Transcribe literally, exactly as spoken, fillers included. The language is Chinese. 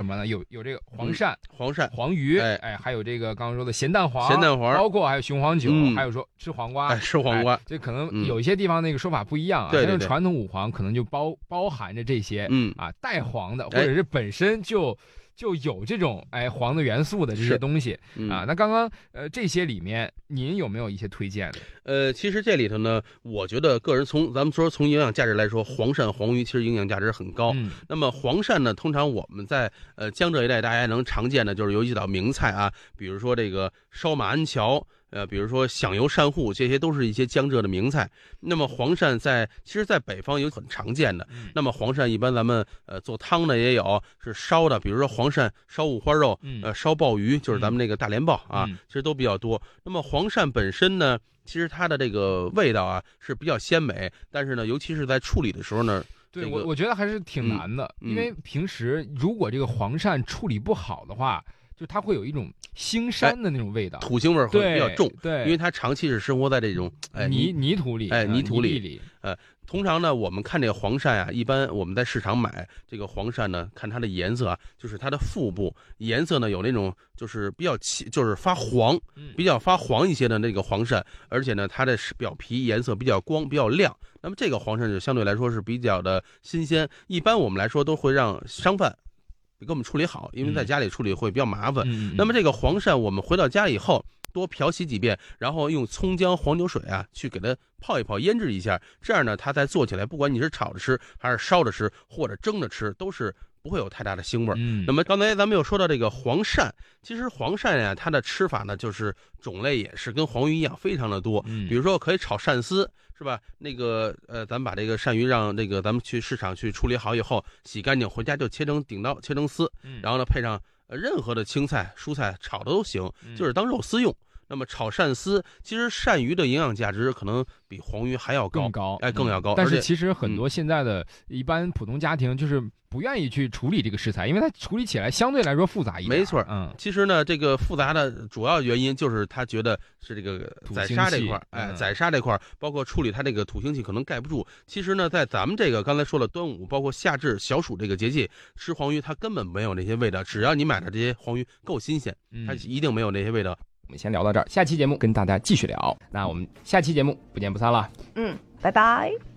么呢？有有这个黄鳝、 嗯、黄鳝、 黄鱼， 哎哎，还有这个刚刚说的咸蛋黄， 咸蛋黄， 包括还有雄黄酒， 嗯、 还有说吃黄瓜， 哎，吃黄瓜， 哎、这可能有一些地方那个说法不一样啊。 对对对， 像传统五黄可能就包包含着这些， 嗯啊，带黄的，或者是本身就。哎就有这种哎黄的元素的这些东西、 嗯、 啊，那刚刚呃这些里面您有没有一些推荐的？ 呃，其实这里头呢，我觉得个人从咱们说从营养价值来说，黄鳝、黄鱼其实营养价值很高。 嗯、 那么黄鳝呢，通常我们在呃江浙一带大家能常见的就是有几道名菜啊，比如说这个烧马鞍桥。呃，比如说响油鳝糊，这些都是一些江浙的名菜。那么黄鳝在其实，在北方有很常见的。 嗯、 那么黄鳝一般咱们呃做汤的也有，是烧的，比如说黄鳝烧五花肉， 嗯、 呃烧鲍鱼，就是咱们那个大连鲍啊， 嗯、 其实都比较多。那么黄鳝本身呢，其实它的这个味道啊是比较鲜美，但是呢，尤其是在处理的时候呢。 对、 这个、 我我觉得还是挺难的、 嗯嗯， 因为平时如果这个黄鳝处理不好的话，就它会有一种腥膻的那种味道， 土腥味会比较重， 对， 因为它长期是生活在这种哎泥泥土里， 哎泥土里，里呃，通常呢，我们看这个黄鳝啊，一般我们在市场买这个黄鳝呢，看它的颜色啊，就是它的腹部颜色呢有那种就是比较起，就是发黄，比较发黄一些的那个黄鳝，而且呢，它的表皮颜色比较光，比较亮。那么这个黄鳝就相对来说是比较的新鲜，一般我们来说都会让商贩给我们处理好，因为在家里处理会比较麻烦。 嗯、 那么这个黄鳝我们回到家以后多漂洗几遍，然后用葱姜黄酒水啊去给它泡一泡，腌制一下，这样呢它再做起来，不管你是炒着吃还是烧着吃或者蒸着吃，都是不会有太大的腥味儿。 嗯， 那么刚才咱们又说到这个黄鳝，其实黄鳝呀，它的吃法呢就是种类也是跟黄鱼一样非常的多， 嗯， 比如说可以炒鳝丝。是吧？那个呃，咱们把这个鳝鱼让那个咱们去市场去处理好以后，洗干净，回家就切成顶刀，切成丝，然后呢配上呃任何的青菜、蔬菜炒的都行，就是当肉丝用。那么炒鳝丝，其实鳝鱼的营养价值可能比黄鱼还要高， 更高， 哎，更要高。 嗯、但是其实很多现在的一般普通家庭就是不愿意去处理这个食材，因为它处理起来相对来说复杂一点。 没错， 嗯， 其实呢，这个复杂的主要原因就是他觉得是这个宰杀这块，哎，宰杀这块，包括处理它这个土腥气可能盖不住。其实呢，在咱们这个刚才说了端午，包括夏至、小暑这个节气，吃黄鱼它根本没有那些味道，只要你买的这些黄鱼够新鲜，它一定没有那些味道。 我们先聊到这儿，下期节目跟大家继续聊。那我们下期节目不见不散了。 嗯，拜拜。